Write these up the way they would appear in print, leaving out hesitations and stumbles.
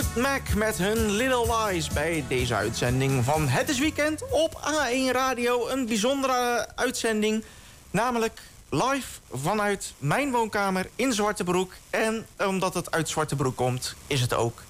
Mac met hun Little Lies bij deze uitzending van Het is Weekend op A1 Radio. Een bijzondere uitzending, namelijk live vanuit mijn woonkamer in Zwartebroek. En omdat het uit Zwartebroek komt, is het ook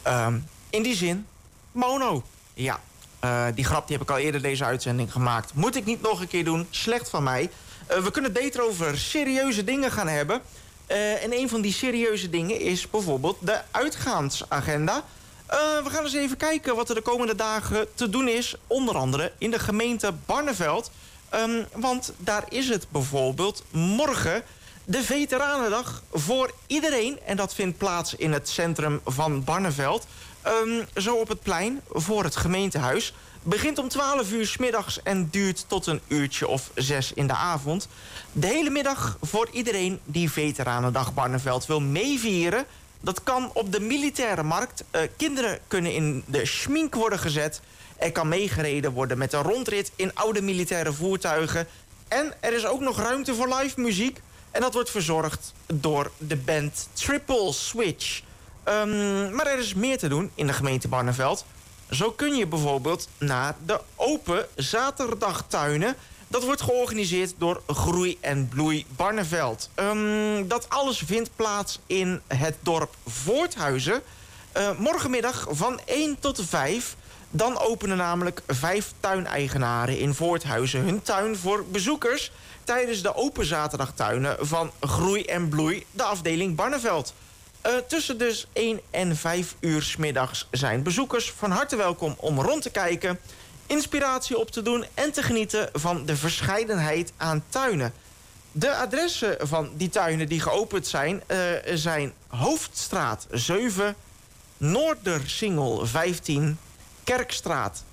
in die zin mono. Ja, die grap die heb ik al eerder deze uitzending gemaakt. Moet ik niet nog een keer doen, slecht van mij. We kunnen het beter over serieuze dingen gaan hebben. En een van die serieuze dingen is bijvoorbeeld de uitgaansagenda. We gaan eens even kijken wat er de komende dagen te doen is. Onder andere in de gemeente Barneveld. Want daar is het bijvoorbeeld morgen de Veteranendag voor iedereen. En dat vindt plaats in het centrum van Barneveld. Zo op het plein voor het gemeentehuis. Begint om 12 uur 's middags en duurt tot een uurtje of 6 in de avond. De hele middag voor iedereen die Veteranendag Barneveld wil meevieren. Dat kan op de militaire markt. Kinderen kunnen in de schmink worden gezet. Er kan meegereden worden met een rondrit in oude militaire voertuigen. En er is ook nog ruimte voor live muziek. En dat wordt verzorgd door de band Triple Switch. Maar er is meer te doen in de gemeente Barneveld. Zo kun je bijvoorbeeld naar de open zaterdagtuinen. Dat wordt georganiseerd door Groei en Bloei Barneveld. Dat alles vindt plaats in het dorp Voorthuizen. Morgenmiddag van 1 tot 5. Dan openen namelijk 5 tuineigenaren in Voorthuizen hun tuin voor bezoekers tijdens de open zaterdagtuinen van Groei en Bloei, de afdeling Barneveld. Tussen dus 1 en 5 uur 's middags zijn bezoekers van harte welkom om rond te kijken, inspiratie op te doen en te genieten van de verscheidenheid aan tuinen. De adressen van die tuinen die geopend zijn, zijn Hoofdstraat 7, Noordersingel 15, Kerkstraat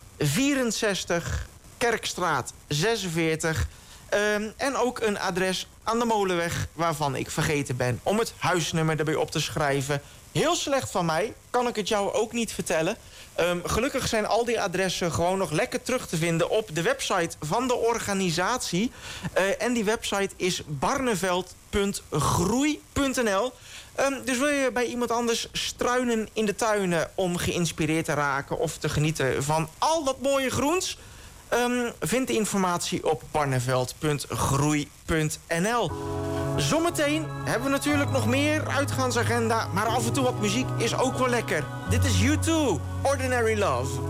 64, Kerkstraat 46... en ook een adres aan de Molenweg waarvan ik vergeten ben om het huisnummer erbij op te schrijven. Heel slecht van mij, kan ik het jou ook niet vertellen. Gelukkig zijn al die adressen gewoon nog lekker terug te vinden op de website van de organisatie. En die website is barneveld.groei.nl. Dus wil je bij iemand anders struinen in de tuinen om geïnspireerd te raken of te genieten van al dat mooie groens? Vind de informatie op barneveld.groei.nl. Zometeen hebben we natuurlijk nog meer uitgaansagenda, maar af en toe wat muziek is ook wel lekker. Dit is U2, Ordinary Love.